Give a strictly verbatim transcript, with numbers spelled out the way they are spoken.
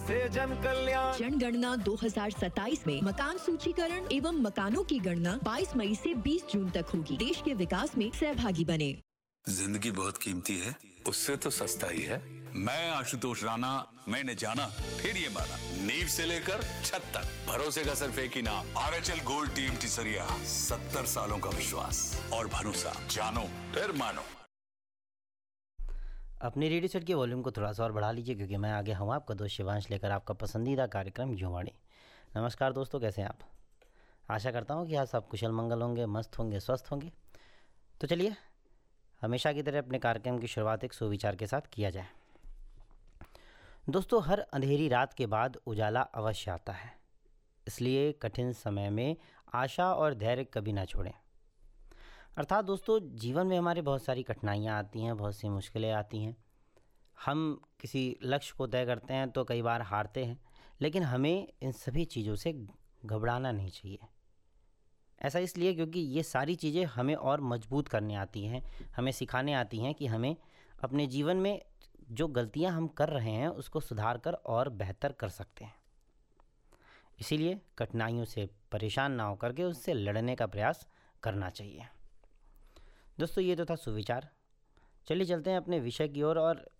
से जन कल्याण। जनगणना दो हजार सत्ताईस में मकान सूचीकरण एवं मकानों की गणना बाईस मई से बीस जून तक होगी। देश के विकास में सहभागी बने। जिंदगी बहुत कीमती है, उससे तो सस्ता ही है। मैं आशुतोष राणा, मैंने जाना फिर ये माना, नींव से लेकर छत तक भरोसे का सिर्फ एक ही नाम, R H L gold team टिसरिया। सत्तर सालों का विश्वास और भरोसा, जानो फिर मानो। अपनी रेडियो सेट के वॉल्यूम को थोड़ा सा और बढ़ा लीजिए, क्योंकि मैं आगे हूँ आपका दोस्त शिवांश लेकर आपका पसंदीदा कार्यक्रम युवाणी। नमस्कार दोस्तों, कैसे हैं आप? आशा करता हूँ कि आज सब कुशल मंगल होंगे, मस्त होंगे, स्वस्थ होंगे। तो चलिए हमेशा की तरह अपने कार्यक्रम की शुरुआत एक सुविचार के साथ किया जाए। दोस्तों, हर अंधेरी रात के बाद उजाला अवश्य आता है, इसलिए कठिन समय में आशा और धैर्य कभी ना छोड़ें। अर्थात दोस्तों, जीवन में हमारे बहुत सारी कठिनाइयाँ आती हैं, बहुत सी मुश्किलें आती हैं। हम किसी लक्ष्य को तय करते हैं तो कई बार हारते हैं, लेकिन हमें इन सभी चीज़ों से घबराना नहीं चाहिए। ऐसा इसलिए क्योंकि ये सारी चीज़ें हमें और मजबूत करने आती हैं, हमें सिखाने आती हैं कि हमें अपने जीवन में जो गलतियां हम कर रहे हैं उसको सुधार कर और बेहतर कर सकते हैं। इसीलिए कठिनाइयों से परेशान ना होकर के उससे लड़ने का प्रयास करना चाहिए। दोस्तों, ये तो था सुविचार। चलिए चलते हैं अपने विषय की ओर और